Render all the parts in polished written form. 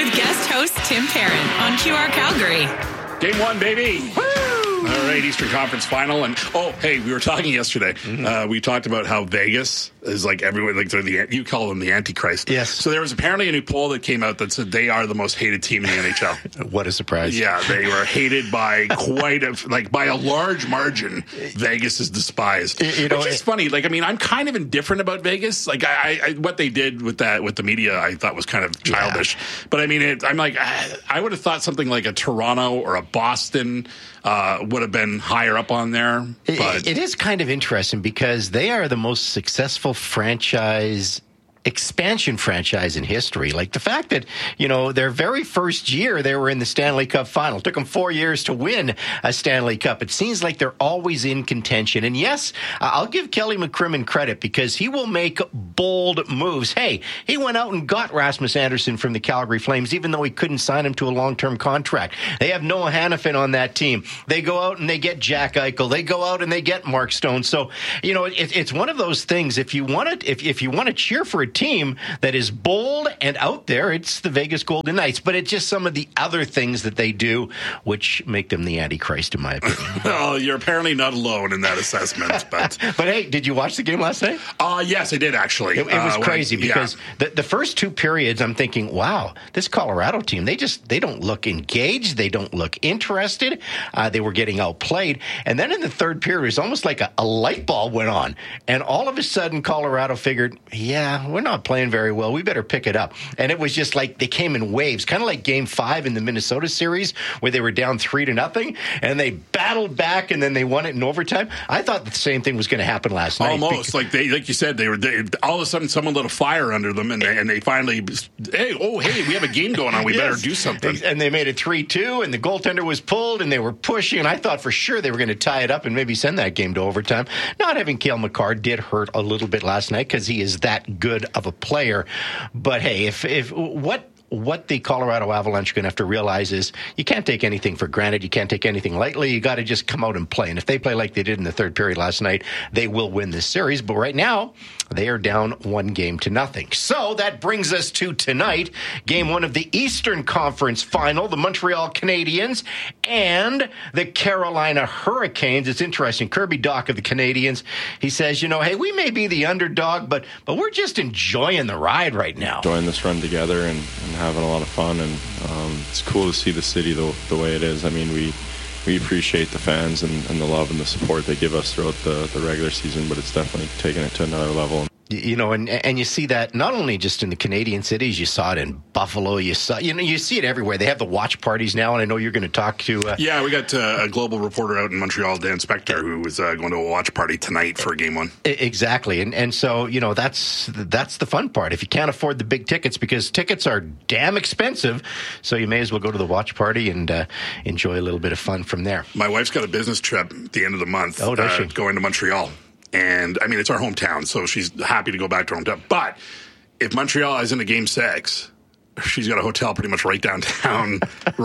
with guest host Tim Perrin on QR Calgary. Game one, baby. Woo! All right, Eastern Conference Final. And, we were talking yesterday. We talked about how Vegas is like everyone, like you call them the Antichrist. Yes. So there was apparently a new poll that came out that said they are the most hated team in the NHL. What a surprise. Yeah, they were hated by by a large margin. Vegas is despised. Which is funny. Like, I mean, I'm kind of indifferent about Vegas. Like, I what they did with the media, I thought was kind of childish. Yeah. But I mean, I'm like, I would have thought something like a Toronto or a Boston would have been higher up on there. But it is kind of interesting because they are the most successful expansion franchise in history. Like the fact that, their very first year they were in the Stanley Cup final. It took them 4 years to win a Stanley Cup. It seems like they're always in contention. And yes, I'll give Kelly McCrimmon credit because he will make bold moves. Hey, he went out and got Rasmus Andersson from the Calgary Flames, even though he couldn't sign him to a long-term contract. They have Noah Hannafin on that team. They go out and they get Jack Eichel. They go out and they get Mark Stone. So, it's one of those things. If you want to cheer for a team that is bold and out there, it's the Vegas Golden Knights. But it's just some of the other things that they do which make them the Antichrist, in my opinion. Well, you're apparently not alone in that assessment. But hey, did you watch the game last night? Yes, I did, actually. It was crazy because the first two periods, I'm thinking, wow, this Colorado team, they don't look engaged. They don't look interested. They were getting outplayed. And then in the third period, it was almost like a light bulb went on. And all of a sudden, Colorado figured, we're not playing very well. We better pick it up. And it was just like they came in waves, kind of like Game 5 in the Minnesota series where they were down 3-0 and they battled back and then they won it in overtime. I thought the same thing was going to happen last night. Almost. Like you said, they all of a sudden someone lit a fire under them and they finally, hey, we have a game going on. We better do something. And they made it 3-2 and the goaltender was pulled and they were pushing. And I thought for sure they were going to tie it up and maybe send that game to overtime. Not having Cale Makar did hurt a little bit last night because he is that good of a player. But hey, if what the Colorado Avalanche are going to have to realize is you can't take anything for granted. You can't take anything lightly. You got to just come out and play. And if they play like they did in the third period last night, they will win this series. But right now, they are down 1-0. So that brings us to tonight, Game 1 of the Eastern Conference Final, the Montreal Canadiens and the Carolina Hurricanes. It's interesting. Kirby Dach of the Canadiens, he says, hey, we may be the underdog, but we're just enjoying the ride right now. Enjoying this run together and having a lot of fun, and it's cool to see the city the way it is. I mean, we appreciate the fans and the love and the support they give us throughout the regular season, but it's definitely taken it to another level. And you see that not only just in the Canadian cities, you saw it in Buffalo, you see it everywhere. They have the watch parties now, and I know you're going to talk to... we got a global reporter out in Montreal, Dan Spector, who was going to a watch party tonight for Game 1. Exactly, and so, that's the fun part. If you can't afford the big tickets, because tickets are damn expensive, so you may as well go to the watch party and enjoy a little bit of fun from there. My wife's got a business trip at the end of the month. Oh, does she? Going to Montreal. And, I mean, it's our hometown, so she's happy to go back to her hometown. But if Montreal is in a Game 6, she's got a hotel pretty much right downtown,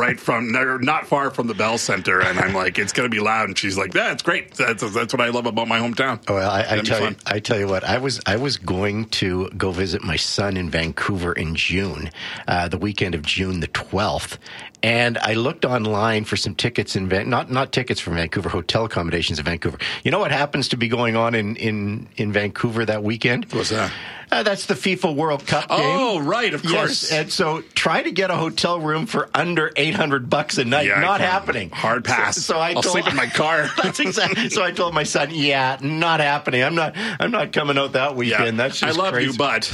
not far from the Bell Center. And I'm like, it's going to be loud. And she's like, that's great. That's what I love about my hometown. Well, I tell you what, I was going to go visit my son in Vancouver in June, the weekend of June the 12th. And I looked online for some tickets not tickets from Vancouver, hotel accommodations in Vancouver. You know what happens to be going on in Vancouver that weekend? What's that? That's the FIFA World Cup game. Oh, right, of course. Yes, and so try to get a hotel room for under $800 a night. Yeah, not happening. Hard pass. So I'll sleep in my car. That's exactly. So I told my son, not happening. I'm not coming out that weekend. Yeah, that's just I love crazy. you, but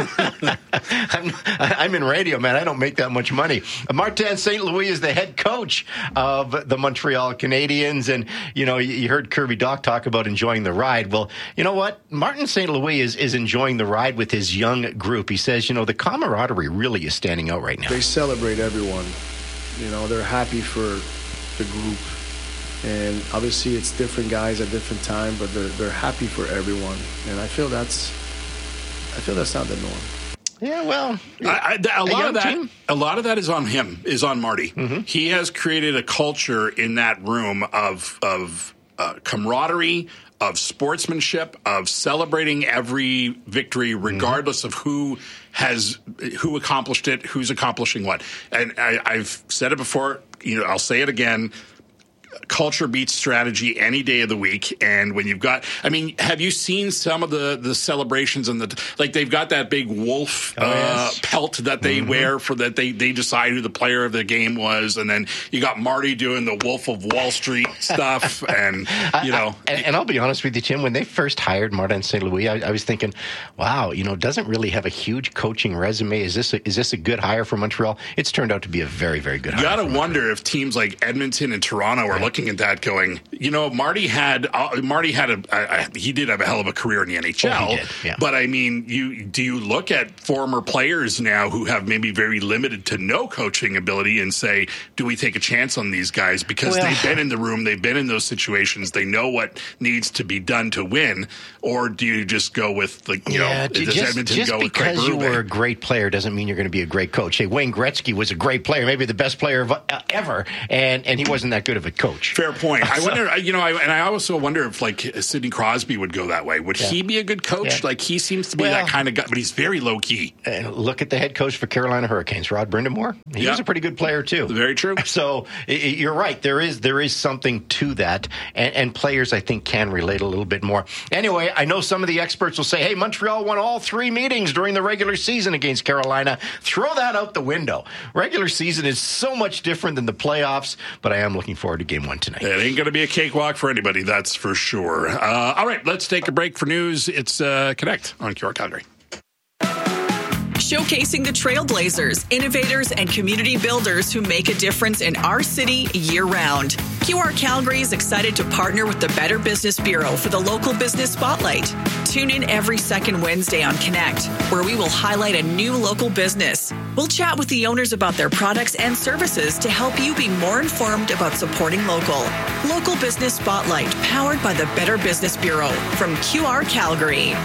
I'm in radio, man. I don't make that much money. Martin St. Louis is the head coach of the Montreal Canadiens, and you heard Kirby Dach talk about enjoying the ride. Well, you know what? Martin St. Louis is enjoying the ride with his young group. He says, the camaraderie really is standing out right now. They celebrate everyone. They're happy for the group. And obviously it's different guys at different time, but they're happy for everyone. And I feel that's not the norm. Yeah, well, a lot of that is on him, is on Marty. Mm-hmm. He has created a culture in that room of camaraderie, of sportsmanship, of celebrating every victory, regardless of who who accomplished it, who's accomplishing what. And I've said it before, I'll say it again. Culture beats strategy any day of the week. And when you've got, have you seen some of the celebrations and they've got that big wolf pelt that they wear for that they decide who the player of the game was. And then you got Marty doing the Wolf of Wall Street stuff. And, and I'll be honest with you, Tim, when they first hired Martin St. Louis, I was thinking, wow, doesn't really have a huge coaching resume. Is this a good hire for Montreal? It's turned out to be a very, very good hire. You got to wonder if teams like Edmonton and Toronto are looking at that going, Marty he did have a hell of a career in the NHL. He did, yeah. But do you look at former players now who have maybe very limited to no coaching ability and say, do we take a chance on these guys because they've been in the room, they've been in those situations, they know what needs to be done to win, or do you just go with does Edmonton go with Craig Berube? Because you were a great player doesn't mean you're going to be a great coach. Hey, Wayne Gretzky was a great player, maybe the best player ever, and he wasn't that good of a coach. Fair point. I wonder, and I also wonder if Sidney Crosby would go that way. Would he be a good coach? Yeah. He seems to be that kind of guy, but he's very low key. Look at the head coach for Carolina Hurricanes, Rod Brind'Amour. He was a pretty good player too. Very true. So you're right. There is something to that, and players I think can relate a little bit more. Anyway, I know some of the experts will say, "Hey, Montreal won all 3 meetings during the regular season against Carolina." Throw that out the window. Regular season is so much different than the playoffs, but I am looking forward to Game 1 tonight. It ain't going to be a cakewalk for anybody, that's for sure. All right, let's take a break for news. It's Connect on QR Calgary. Showcasing the trailblazers, innovators, and community builders who make a difference in our city year-round. QR Calgary is excited to partner with the Better Business Bureau for the Local Business Spotlight. Tune in every second Wednesday on Connect, where we will highlight a new local business. We'll chat with the owners about their products and services to help you be more informed about supporting local. Local Business Spotlight, powered by the Better Business Bureau from QR Calgary.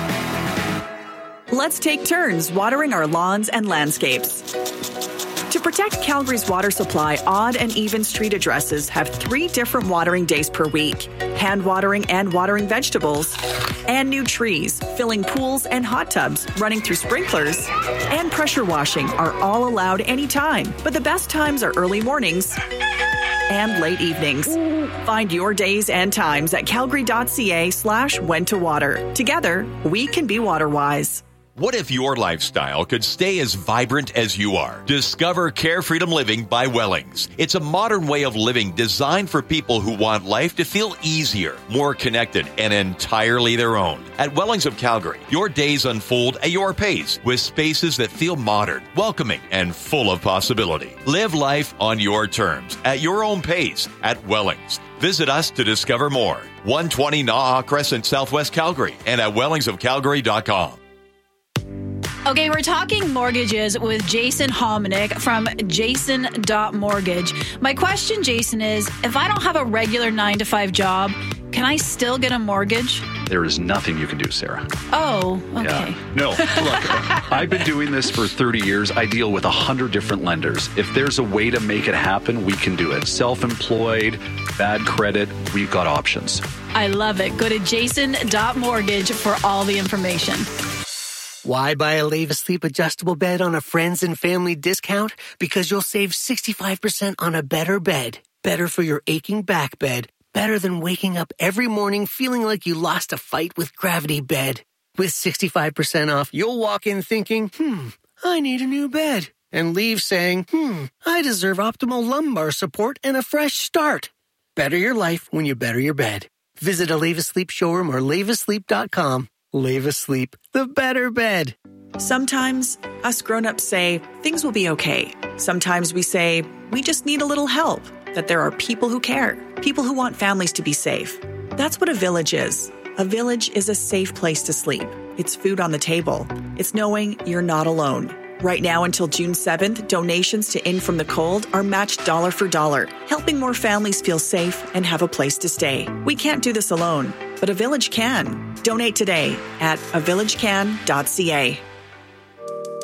Let's take turns watering our lawns and landscapes. To protect Calgary's water supply, odd and even street addresses have 3 different watering days per week: hand watering and watering vegetables, and new trees, filling pools and hot tubs, running through sprinklers, and pressure washing are all allowed anytime. But the best times are early mornings and late evenings. Find your days and times at calgary.ca/when-to-water. Together, we can be water-wise. What if your lifestyle could stay as vibrant as you are? Discover Care Freedom Living by Wellings. It's a modern way of living designed for people who want life to feel easier, more connected, and entirely their own. At Wellings of Calgary, your days unfold at your pace with spaces that feel modern, welcoming, and full of possibility. Live life on your terms, at your own pace, at Wellings. Visit us to discover more. 120 Naha Crescent, Southwest Calgary, and at wellingsofcalgary.com. Okay, we're talking mortgages with Jason Hominick from jason.mortgage. My question, Jason, is if I don't have a regular 9-to-5 job, can I still get a mortgage? There is nothing you can do, Sarah. Oh, okay. Yeah. No, look, I've been doing this for 30 years. I deal with 100 different lenders. If there's a way to make it happen, we can do it. Self-employed, bad credit, we've got options. I love it. Go to jason.mortgage for all the information. Why buy a Leva Sleep adjustable bed on a friends and family discount? Because you'll save 65% on a better bed. Better for your aching back bed. Better than waking up every morning feeling like you lost a fight with Gravity Bed. With 65% off, you'll walk in thinking, I need a new bed. And leave saying, I deserve optimal lumbar support and a fresh start. Better your life when you better your bed. Visit a Leva Sleep showroom or levasleep.com. Leva Sleep, the better bed. Sometimes us grown-ups say things will be okay. Sometimes we say we just need a little help, that there are people who care, people who want families to be safe. That's what a village is. A village is a safe place to sleep. It's food on the table. It's knowing you're not alone. Right now until June 7th, donations to In From the Cold are matched dollar for dollar, helping more families feel safe and have a place to stay. We can't do this alone, but a village can. Donate today at avillagecan.ca.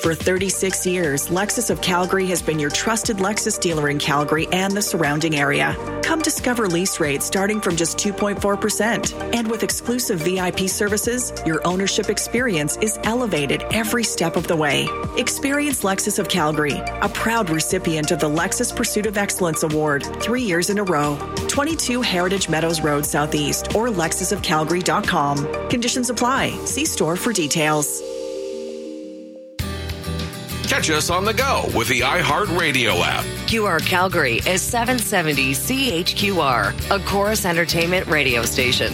For 36 years, Lexus of Calgary has been your trusted Lexus dealer in Calgary and the surrounding area. Come discover lease rates starting from just 2.4%. And with exclusive VIP services, your ownership experience is elevated every step of the way. Experience Lexus of Calgary, a proud recipient of the Lexus Pursuit of Excellence Award 3 years in a row. 22 Heritage Meadows Road Southeast or lexusofcalgary.com. Conditions apply. See store for details. Catch us on the go with the iHeartRadio app. QR Calgary is 770 CHQR, a Chorus Entertainment radio station.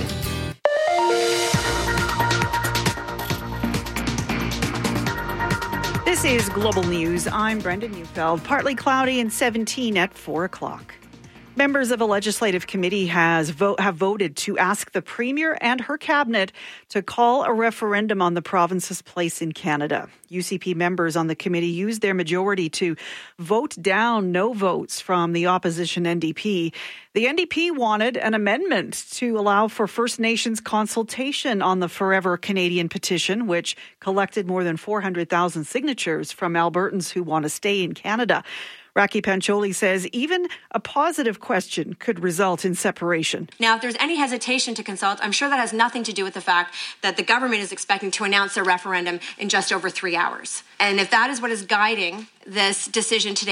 This is Global News. I'm Brenda Neufeld. Partly cloudy and 17 at 4 o'clock. Members of a legislative committee have voted to ask the Premier and her cabinet to call a referendum on the province's place in Canada. UCP members on the committee used their majority to vote down no votes from the opposition NDP. The NDP wanted an amendment to allow for First Nations consultation on the Forever Canadian petition, which collected more than 400,000 signatures from Albertans who want to stay in Canada. Raki Pancholi says even a positive question could result in separation. Now, if there's any hesitation to consult, I'm sure that has nothing to do with the fact that the government is expecting to announce a referendum in just over 3 hours. And if that is what is guiding this decision today,